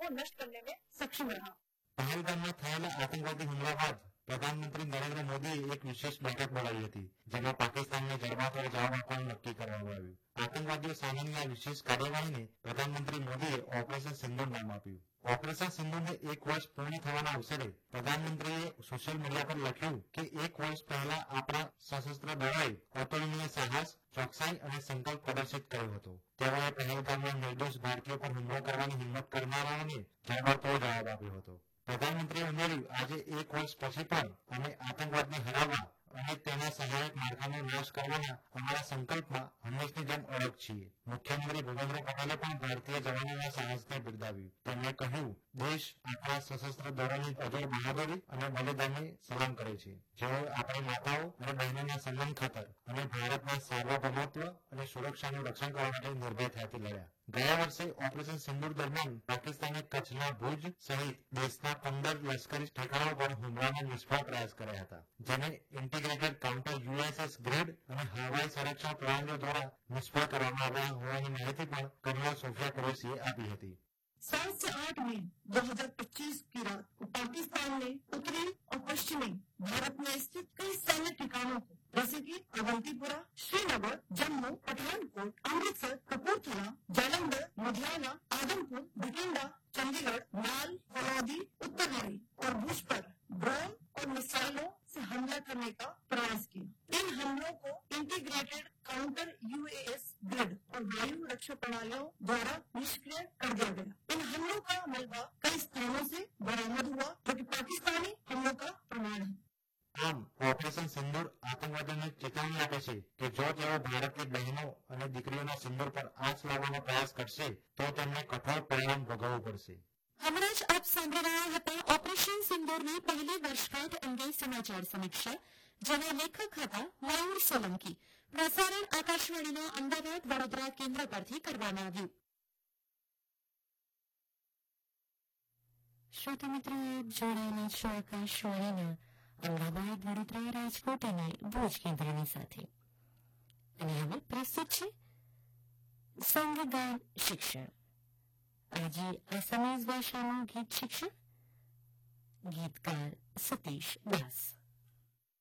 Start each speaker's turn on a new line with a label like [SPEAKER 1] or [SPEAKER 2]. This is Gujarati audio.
[SPEAKER 1] को नष्ट करने में सक्षम रहा।
[SPEAKER 2] પહેલગામમાં થયેલા આતંકવાદી હુમલા બાદ પ્રધાનમંત્રી નરેન્દ્ર મોદીએ એક વિશેષ બેઠક બોલાવી હતી, જેમાં પાકિસ્તાનને જડબાતોડ જવાબ આપવાનું નક્કી કરવામાં આવ્યું. આતંકવાદીઓ સામેની આ વિશેષ કાર્યવાહીને પ્રધાનમંત્રી મોદીએ ઓપરેશન સિંદૂર નામ આપ્યું. ઓપરેશન સિંદૂરને 1 વર્ષ પૂર્ણ થવાના અવસરે પ્રધાનમંત્રીએ સોશિયલ મીડિયા પર લખ્યું કે 1 વર્ષ પહેલા આપણા સશસ્ત્ર દળોએ અતુલનીય સાહસ, ચોકસાઈ અને સંકલ્પ પ્રદર્શિત કર્યો હતો. તેઓએ પહેલગામમાં નિર્દોષ ભારતીયો પર હુમલો કરવાની હિંમત કરનારાઓને જડબાતોડ જવાબ આપ્યો હતો. પ્રધાનમંત્રીએ ઉમેર્યું, આજે 1 વર્ષ પછી પણ અમે આતંકવાદને હરાવવા અને તેના સહાયક માળખાનો નાશ કરવાના અમારા સંકલ્પમાં હંમેશની જેમ અડગ છીએ. મુખ્યમંત્રી ભૂપેન્દ્ર પટેલે પણ ભારતીય જવાનોના સાહસને બિરદાવ્યું. તેમણે કહ્યું, દેશ આપણા સશસ્ત્ર દળોની અજોડ બહાદુરી અને બલિદાનને સલામ કરે છે, જેઓ આપણી માતાઓ અને બહેનોના સન્માન ખાતર અને ભારતના સાર્વભૌમત્વ અને સુરક્ષાનું રક્ષણ કરવા માટે નિર્ભયતાથી લડ્યા. ગયા વર્ષે ઓપરેશન સિંદૂર દરમિયાન પાકિસ્તાને કચ્છના ભુજ સહિત દેશના 15 લશ્કરી ઠેકાણાઓ પર હુમલાના નિષ્ફળ પ્રયાસ કર્યા હતા, જેને ઇન્ટિગ્રેટેડ કાઉન્ટર USS ગ્રેડ અને હવાઈ સંરક્ષણ પ્રણાલીઓ દ્વારા નિષ્ફળ કરવામાં આવ્યા હોવાની માહિતી પણ કર્નલ સોફિયા કુરેશીએ આપી હતી.
[SPEAKER 1] 7 से 8 मई 2025 की रात को पाकिस्तान ने उत्तरी और पश्चिमी भारत में स्थित कई सैन्य ठिकानों को जैसे कि अवंतीपुरा, श्रीनगर, जम्मू, पठानकोट, अमृतसर, कपूरथला, जालंधर, लुधियाना, आदमपुर, बठिंडा, चंडीगढ़, नाल, फलौदी, उत्तरहरी और भुज पर ड्रोन और मिसाइलों से हमला करने का प्रयास किया. इन हमलों को इंटीग्रेटेड काउंटर UAS ग्रिड और वायु रक्षा प्रणालियों द्वारा निष्क्रिय कर दिया गया. इन हमलों का मलबा कई स्थानों से बरामद हुआ, जो कि पाकिस्तानी हमलों का प्रमाण है.
[SPEAKER 2] આમ ઓપરેશન સિંદૂર આતંકવાદીઓને ચેતવણી આપે છે કે જો તેઓ ભારતની બહેનો અને દીકરીઓના સિંદૂર પર આંચ લાવવાનો પ્રયાસ કરશે તો તેમને કઠોર પરિણામ ભોગવવું પડશે.
[SPEAKER 3] હમણાં જ આપ સાંભળી રહ્યા હતા ઓપરેશન સિંદૂરની પહેલી વર્ષગાંઠ અંગે સમાચાર સમીક્ષા, જેના લેખક હતા મયુર સોલંકી. પ્રસારણ આકાશવાણીના અમદાવાદ વડોદરા કેન્દ્ર પરથી કરવામાં આવ્યું. શ્રોતા મિત્રો, જોડાયેલા છો આકાશવાણીના અમદાવાદ, વડોદરા, રાજકોટ અને ભુજ કેન્દ્રની સાથે. અને હવે પ્રસ્તુત છે સંગગાન શિક્ષણ. આજે આસામીઝ ભાષાનું ગીત શિક્ષણ, ગીતકાર સતીશ દાસ.